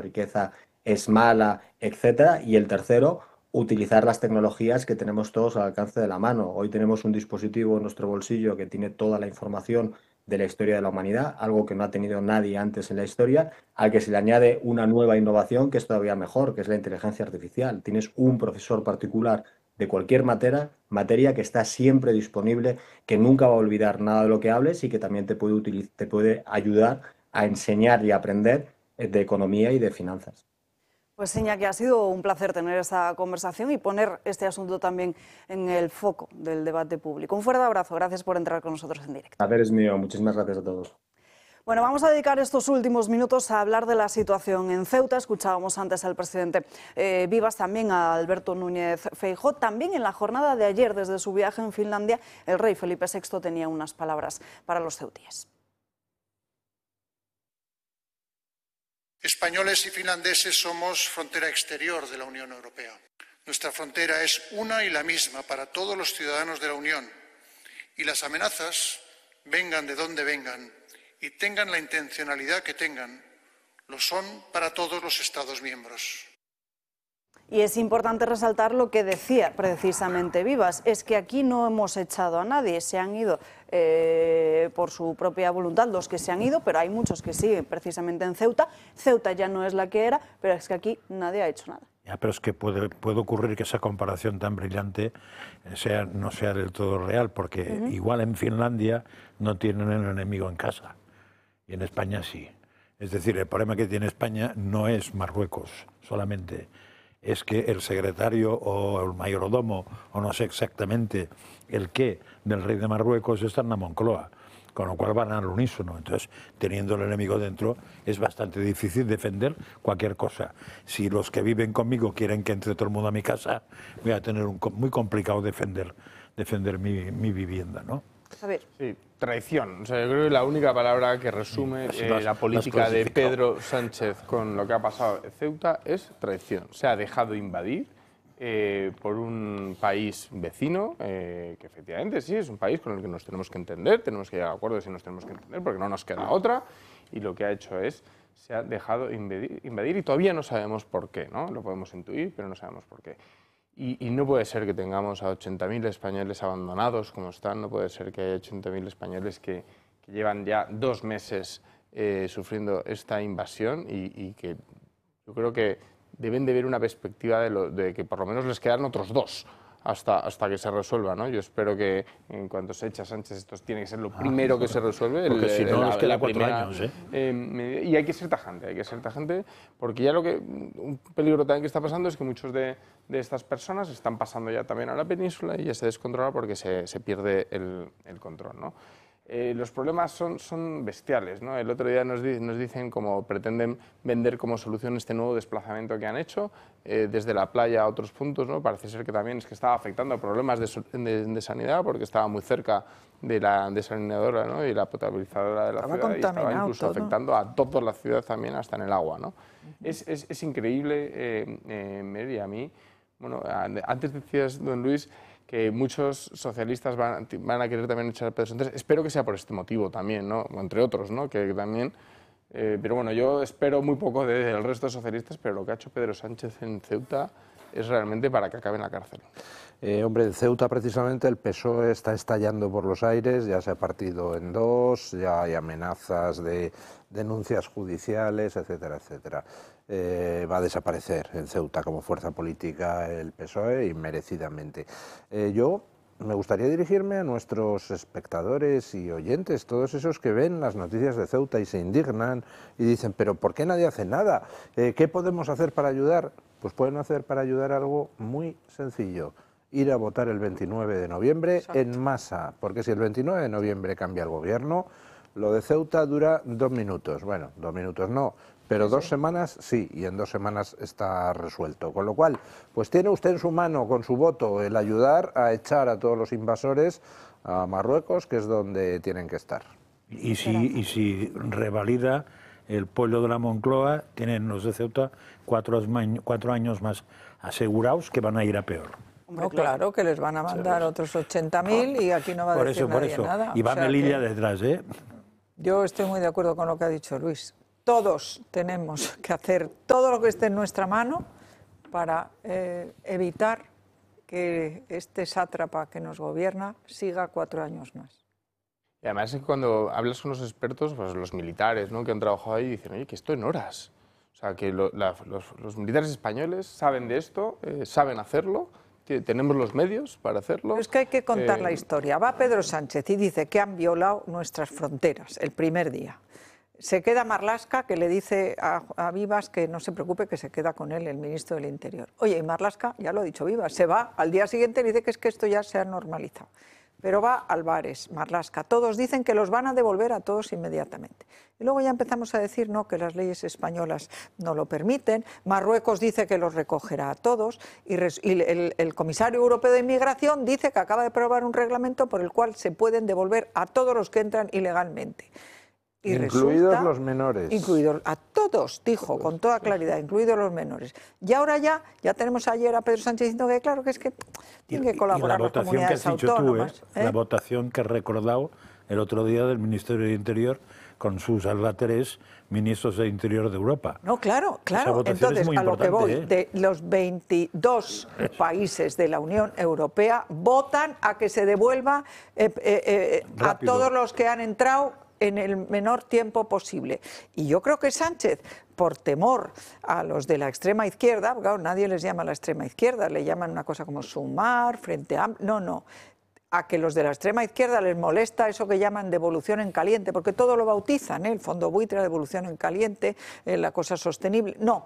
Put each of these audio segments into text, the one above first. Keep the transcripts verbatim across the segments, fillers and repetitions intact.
riqueza es mala, etcétera. Y el tercero, utilizar las tecnologías que tenemos todos al alcance de la mano. Hoy tenemos un dispositivo en nuestro bolsillo que tiene toda la información de la historia de la humanidad, algo que no ha tenido nadie antes en la historia, al que se le añade una nueva innovación que es todavía mejor, que es la inteligencia artificial. Tienes un profesor particular de cualquier materia, materia que está siempre disponible, que nunca va a olvidar nada de lo que hables y que también te puede, utilizar, te puede ayudar a enseñar y aprender de economía y de finanzas. Pues Iñaki, ha sido un placer tener esta conversación y poner este asunto también en el foco del debate público. Un fuerte abrazo, gracias por entrar con nosotros en directo. A ver, es mío, muchísimas gracias a todos. Bueno, vamos a dedicar estos últimos minutos a hablar de la situación en Ceuta. Escuchábamos antes al presidente eh, Vivas, también a Alberto Núñez Feijóo. También en la jornada de ayer, desde su viaje en Finlandia, el rey Felipe sexto tenía unas palabras para los ceutíes. Españoles y finlandeses somos frontera exterior de la Unión Europea. Nuestra frontera es una y la misma para todos los ciudadanos de la Unión. Y las amenazas, vengan de donde vengan y tengan la intencionalidad que tengan, lo son para todos los Estados miembros. Y es importante resaltar lo que decía precisamente Vivas, es que aquí no hemos echado a nadie, se han ido eh, por su propia voluntad los que se han ido, pero hay muchos que siguen precisamente en Ceuta. Ceuta ya no es la que era, pero es que aquí nadie ha hecho nada. Ya, pero es que puede, puede ocurrir que esa comparación tan brillante sea, no sea del todo real, porque uh-huh. igual en Finlandia no tienen el enemigo en casa, y en España sí. Es decir, el problema que tiene España no es Marruecos solamente, es que el secretario o el mayordomo, o no sé exactamente el qué, del rey de Marruecos está en la Moncloa, con lo cual van al unísono. Entonces, teniendo el enemigo dentro, es bastante difícil defender cualquier cosa. Si los que viven conmigo quieren que entre todo el mundo a mi casa, voy a tener un, muy complicado defender, defender mi, mi vivienda, ¿no? A ver. Sí, traición. O sea, yo creo que la única palabra que resume sí, eh, la política de Pedro Sánchez con lo que ha pasado en Ceuta es traición. Se ha dejado invadir eh, por un país vecino, eh, que efectivamente sí, es un país con el que nos tenemos que entender, tenemos que llegar a acuerdos y nos tenemos que entender porque no nos queda otra, y lo que ha hecho es, se ha dejado invadir, invadir y todavía no sabemos por qué, ¿no? Lo podemos intuir, pero no sabemos por qué. Y, y no puede ser que tengamos a ochenta mil españoles abandonados como están, no puede ser que haya ochenta mil españoles que, que llevan ya dos meses eh, sufriendo esta invasión y, y que yo creo que deben de ver una perspectiva de, lo, de que por lo menos les quedan otros dos hasta, hasta que se resuelva, ¿no? Yo espero que en cuanto se echa Sánchez esto tiene que ser lo primero ah, que se resuelve. Porque el, si no, la, les queda la cuatro primera, años, ¿eh? Eh, y hay que ser tajante, hay que ser tajante, porque ya lo que, un peligro también que está pasando es que muchos de, de estas personas están pasando ya también a la península y ya se descontrola porque se, se pierde el, el control, ¿no? Eh, los problemas son, son bestiales, ¿no? El otro día nos, di, nos dicen cómo pretenden vender como solución este nuevo desplazamiento que han hecho eh, desde la playa a otros puntos, ¿no? Parece ser que también es que estaba afectando a problemas de, de, de sanidad porque estaba muy cerca de la desalinadora, ¿no? Y la potabilizadora de la estaba ciudad y estaba incluso todo. afectando a toda la ciudad también, hasta en el agua, ¿no? Uh-huh. es, es, es increíble, eh, eh, Mary, a mí, bueno, antes decías, don Luis, que muchos socialistas van, van a querer también echar a Pedro Sánchez. Espero que sea por este motivo también, ¿no? Entre otros, ¿no? Que también, eh, pero bueno, yo espero muy poco del resto de socialistas, pero lo que ha hecho Pedro Sánchez en Ceuta es realmente para que acabe en la cárcel. Eh, hombre, en Ceuta precisamente el P S O E está estallando por los aires, ya se ha partido en dos, ya hay amenazas de denuncias judiciales, etcétera, etcétera. Eh, va a desaparecer en Ceuta como fuerza política el P S O E, inmerecidamente. Eh, yo me gustaría dirigirme a nuestros espectadores y oyentes, todos esos que ven las noticias de Ceuta y se indignan y dicen, pero ¿por qué nadie hace nada? Eh, ¿Qué podemos hacer para ayudar? Pues pueden hacer para ayudar algo muy sencillo. Ir a votar el veintinueve de noviembre Exacto. en masa, porque si el veintinueve de noviembre cambia el gobierno, lo de Ceuta dura dos minutos. Bueno, dos minutos no, pero dos semanas sí, y en dos semanas está resuelto. Con lo cual, pues tiene usted en su mano, con su voto, el ayudar a echar a todos los invasores a Marruecos, que es donde tienen que estar. Y si, y si revalida el pueblo de la Moncloa, tienen los de Ceuta cuatro, cuatro años más asegurados que van a ir a peor. No, claro, que les van a mandar otros ochenta mil y aquí no va a por decir eso, por nadie eso. nada. Y va o sea Melilla que... detrás, ¿eh? Yo estoy muy de acuerdo con lo que ha dicho Luis. todos tenemos que hacer todo lo que esté en nuestra mano para eh, evitar que este sátrapa que nos gobierna siga cuatro años más. Y además es que cuando hablas con los expertos, pues los militares, ¿no?, que han trabajado ahí, dicen, oye, que esto en horas. O sea, que lo, la, los, los militares españoles saben de esto, eh, saben hacerlo, tenemos los medios para hacerlo. Pero es que hay que contar eh, la historia. Va Pedro Sánchez y dice que han violado nuestras fronteras el primer día. Se queda Marlaska, que le dice a, a Vivas que no se preocupe, que se queda con él, el ministro del Interior. Oye, y Marlaska, ya lo ha dicho Vivas, se va al día siguiente y dice que es que esto ya se ha normalizado. Pero va Álvarez, Marlaska, todos dicen que los van a devolver a todos inmediatamente. Y luego ya empezamos a decir no, que las leyes españolas no lo permiten, Marruecos dice que los recogerá a todos y, res, y el, el comisario europeo de inmigración dice que acaba de aprobar un reglamento por el cual se pueden devolver a todos los que entran ilegalmente. Y incluidos resulta, los menores. Incluidos, a todos, dijo con toda claridad, incluidos los menores. Y ahora ya, ya tenemos ayer a Pedro Sánchez diciendo que claro, que es que tienen que colaborar las comunidades autónomas. Tú, ¿eh? ¿Eh? La votación que has recordado el otro día del Ministerio de Interior con sus albatres ministros de Interior de Europa. No, claro, claro. Entonces, a lo que voy, ¿eh? de los veintidós países de la Unión Europea votan a que se devuelva eh, eh, eh, a todos los que han entrado en el menor tiempo posible. Y yo creo que Sánchez, por temor a los de la extrema izquierda, claro, nadie les llama la extrema izquierda, le llaman una cosa como Sumar, Frente Amplio, no, no, a que los de la extrema izquierda les molesta eso que llaman devolución en caliente, porque todo lo bautizan, ¿eh? El fondo buitre, la devolución en caliente, eh, la cosa sostenible, no.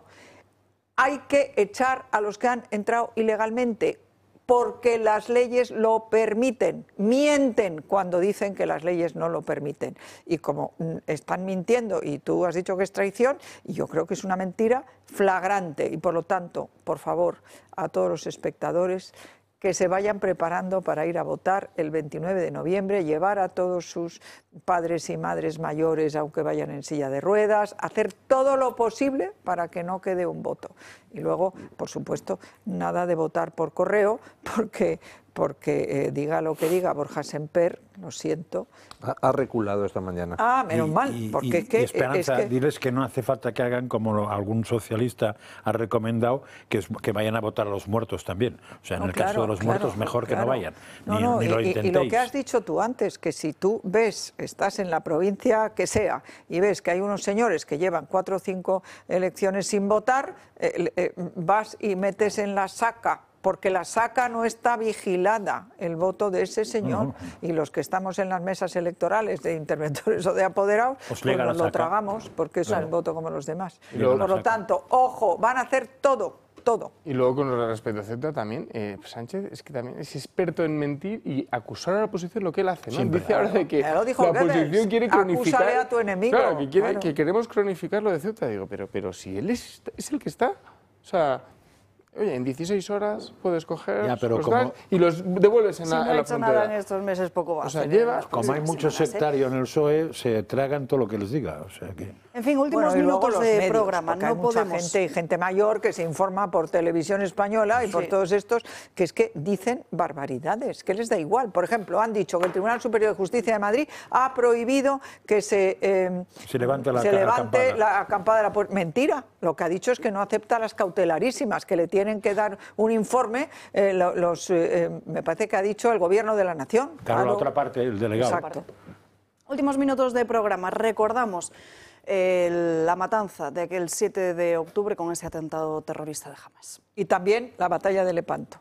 Hay que echar a los que han entrado ilegalmente, porque las leyes lo permiten, mienten cuando dicen que las leyes no lo permiten. Y como están mintiendo, y tú has dicho que es traición, y yo creo que es una mentira flagrante, y por lo tanto, por favor, a todos los espectadores, que se vayan preparando para ir a votar el veintinueve de noviembre, llevar a todos sus padres y madres mayores, aunque vayan en silla de ruedas, hacer todo lo posible para que no quede un voto. Y luego, por supuesto, nada de votar por correo, porque, porque eh, diga lo que diga Borja Semper, lo siento. Ha, ha reculado esta mañana. Ah, menos y, mal, y, porque y, es que... Y Esperanza, es que... diles que no hace falta que hagan como lo, algún socialista ha recomendado, que, es, que vayan a votar a los muertos también. O sea, en no, el claro, caso de los claro, muertos, mejor claro. que no vayan, No, ni, no, ni y, lo y, intentéis. y lo que has dicho tú antes, que si tú ves, estás en la provincia que sea, y ves que hay unos señores que llevan cuatro o cinco elecciones sin votar, eh, eh, vas y metes en la saca, porque la saca no está vigilada, el voto de ese señor, uh-huh. Y los que estamos en las mesas electorales de interventores o de apoderados, pues nos lo tragamos, porque es claro. El voto como los demás. Y luego por lo tanto, ojo, van a hacer todo, todo. Y luego con respecto a Ceuta también, eh, Sánchez es que también es experto en mentir y acusar a la oposición lo que él hace, ¿no? Siempre, dice ahora de que la oposición quiere cronificar... Acúsale a tu enemigo. Claro, que, quiere, claro. que queremos cronificar lo de Ceuta. Digo, pero, pero si él es, es el que está, o sea... Oye, en dieciséis horas puedes coger ya, pero los como, tal, y los devuelves en si la, no en la he hecho frontera. nada en estos meses, poco va a o sea, hacer. lleva, como hay mucho sectario en el P S O E, se tragan todo lo que les diga. O sea que... En fin, últimos bueno, minutos de medios, programa. No hay mucha podemos... gente y gente mayor que se informa por Televisión Española y por sí. todos estos, que es que dicen barbaridades, que les da igual. Por ejemplo, han dicho que el Tribunal Superior de Justicia de Madrid ha prohibido que se, eh, se levante la, se levante acampada. la acampada de la puerta. Mentira. Lo que ha dicho es que no acepta las cautelarísimas, que le tienen que dar un informe, eh, los, eh, me parece que ha dicho el Gobierno de la Nación. Claro, claro. La otra parte, el delegado. Exacto. Últimos minutos de programa. Recordamos eh, la matanza de aquel siete de octubre con ese atentado terrorista de Hamas. Y también la batalla de Lepanto.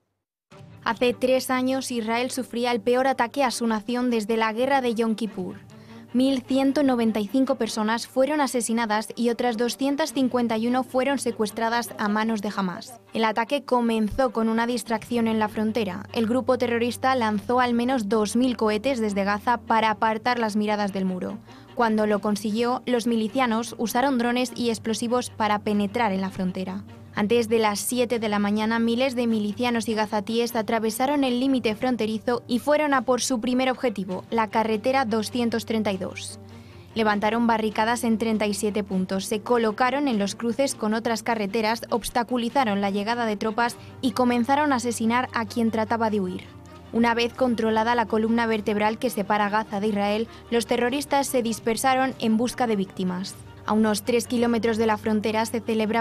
Hace tres años Israel sufría el peor ataque a su nación desde la guerra de Yom Kippur. mil ciento noventa y cinco personas fueron asesinadas y otras doscientas cincuenta y uno fueron secuestradas a manos de Hamas. El ataque comenzó con una distracción en la frontera. El grupo terrorista lanzó al menos dos mil cohetes desde Gaza para apartar las miradas del muro. Cuando lo consiguió, los milicianos usaron drones y explosivos para penetrar en la frontera. Antes de las siete de la mañana, miles de milicianos y gazatíes atravesaron el límite fronterizo y fueron a por su primer objetivo, la carretera doscientos treinta y dos. Levantaron barricadas en treinta y siete puntos, se colocaron en los cruces con otras carreteras, obstaculizaron la llegada de tropas y comenzaron a asesinar a quien trataba de huir. Una vez controlada la columna vertebral que separa Gaza de Israel, los terroristas se dispersaron en busca de víctimas. A unos tres kilómetros de la frontera se celebra